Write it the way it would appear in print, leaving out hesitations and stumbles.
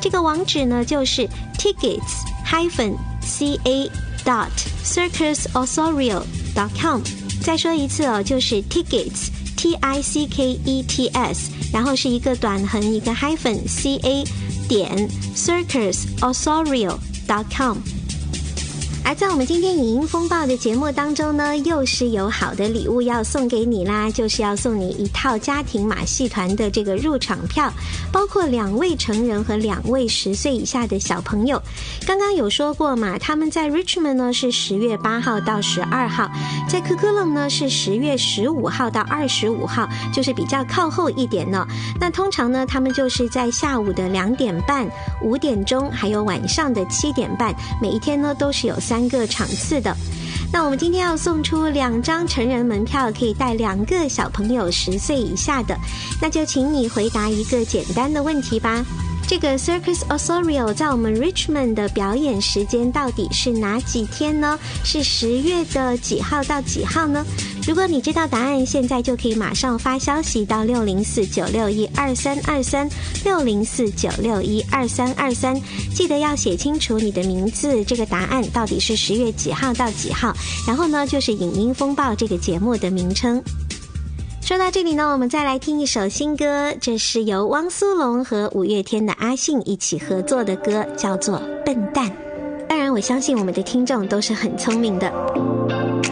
这个网址呢就是 tickets-ca.circusosorio.com。 再说一次哦，就是 tickets tickets， 然后是一个短横一个 -ca 点 circusosorio.com。而在我们今天影音风暴的节目当中呢，又是有好的礼物要送给你啦，就是要送你一套家庭马戏团的这个入场票，包括2位成人和2位10岁以下的小朋友。刚刚有说过嘛，他们在 Richmond 呢是10月8号到12号，在 Coquitlam 呢是10月15号到25号，就是比较靠后一点呢。那通常呢，他们就是在下午的2点半、5点钟，还有晚上的7点半，每一天呢都是有3个场次的。那我们今天要送出2张成人门票，可以带2个小朋友10岁以下的，那就请你回答一个简单的问题吧。这个 Circus Osorio 在我们 Richmond 的表演时间到底是哪几天呢？是10月的几号到几号呢？如果你知道答案，现在就可以马上发消息到604-961-2323 604-961-2323，记得要写清楚你的名字，这个答案到底是10月几号到几号，然后呢就是影音风暴这个节目的名称。说到这里呢，我们再来听一首新歌，这是由汪苏泷和5月天的阿信一起合作的歌，叫做《笨蛋》。当然我相信我们的听众都是很聪明的，